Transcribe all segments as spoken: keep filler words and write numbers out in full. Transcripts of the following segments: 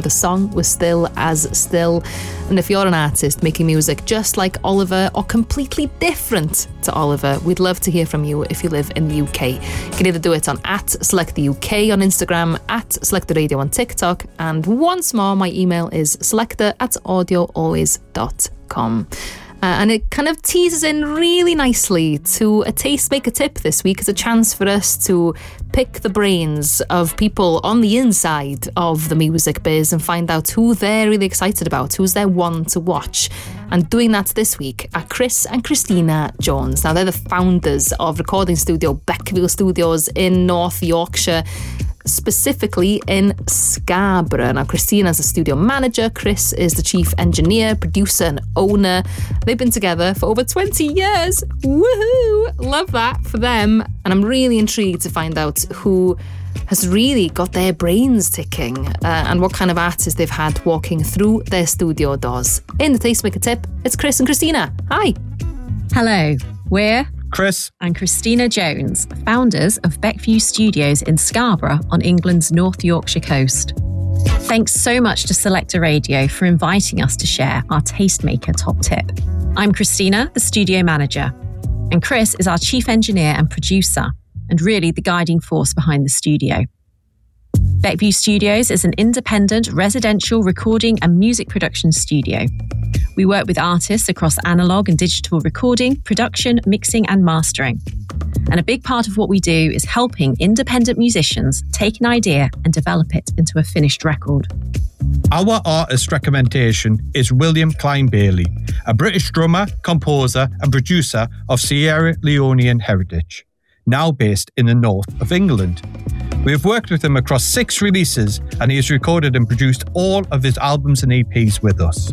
the song was still as still. And if you're an artist making music just like Oliver or completely different to Oliver, we'd love to hear from you if you live in the U K. You can either do it on at Select the U K on Instagram, at Select the Radio on TikTok, and once more, my email is selector at audio always dot com. Uh, and it kind of teases in really nicely to a Tastemaker Tip this week as a chance for us to pick the brains of people on the inside of the music biz and find out who they're really excited about, who's their one to watch. And doing that this week are Chris and Christina Jones. Now, they're the founders of recording studio Beckview Studios in North Yorkshire, specifically in Scarborough. Now, Christina's a studio manager, Chris is the chief engineer, producer and owner. They've been together for over twenty years. Woohoo! Love that for them. And I'm really intrigued to find out who has really got their brains ticking uh, and what kind of artists they've had walking through their studio doors. In the Tastemaker Tip, it's Chris and Christina. Hi. Hello. We're Chris and Christina Jones, founders of Beckview Studios in Scarborough on England's North Yorkshire coast. Thanks so much to Selector Radio for inviting us to share our Tastemaker Top Tip. I'm Christina, the studio manager, and Chris is our chief engineer and producer, and really the guiding force behind the studio. Beckview Studios is an independent residential recording and music production studio. We work with artists across analogue and digital recording, production, mixing and mastering. And a big part of what we do is helping independent musicians take an idea and develop it into a finished record. Our artist recommendation is William Klein-Bailey, a British drummer, composer and producer of Sierra Leonean heritage, now based in the north of England. We have worked with him across six releases and he has recorded and produced all of his albums and E Ps with us.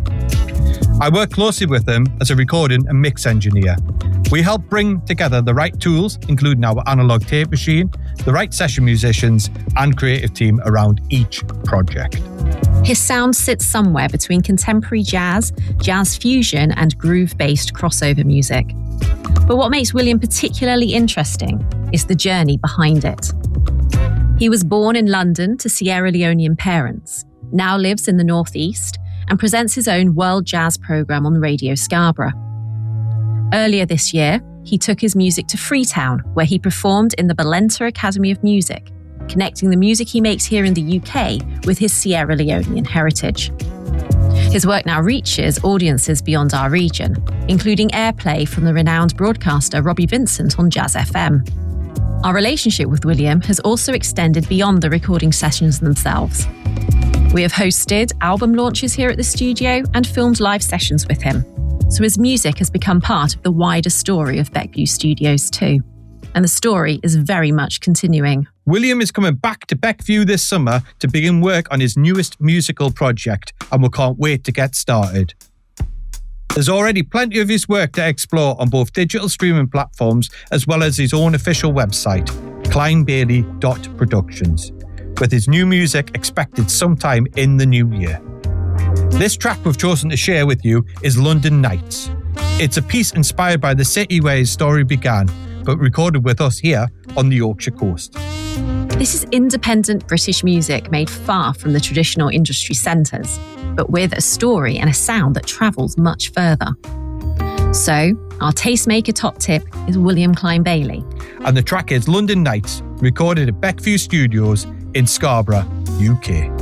I work closely with him as a recording and mix engineer. We help bring together the right tools, including our analog tape machine, the right session musicians and creative team around each project. His sound sits somewhere between contemporary jazz, jazz fusion and groove-based crossover music. But what makes William particularly interesting is the journey behind it. He was born in London to Sierra Leonean parents, now lives in the Northeast, and presents his own World Jazz programme on Radio Scarborough. Earlier this year, he took his music to Freetown, where he performed in the Balenta Academy of Music, connecting the music he makes here in the U K with his Sierra Leonean heritage. His work now reaches audiences beyond our region, including airplay from the renowned broadcaster Robbie Vincent on Jazz F M. Our relationship with William has also extended beyond the recording sessions themselves. We have hosted album launches here at the studio and filmed live sessions with him, so his music has become part of the wider story of Beckview Studios too. And the story is very much continuing. William is coming back to Beckview this summer to begin work on his newest musical project, and we can't wait to get started. There's already plenty of his work to explore on both digital streaming platforms as well as his own official website, klein bailey dot productions, with his new music expected sometime in the new year. This track we've chosen to share with you is London Nights. It's a piece inspired by the city where his story began, but recorded with us here on the Yorkshire coast. This is independent British music made far from the traditional industry centres, but with a story and a sound that travels much further. So, our Tastemaker Top Tip is William Klein-Bailey. And the track is London Nights, recorded at Beckview Studios in Scarborough, U K.